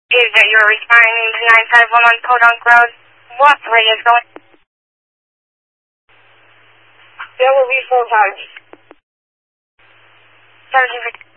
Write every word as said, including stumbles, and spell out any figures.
Is that you're responding to nine five one one Podunk Road? What rate is going? That will be full time. seventeen fifty.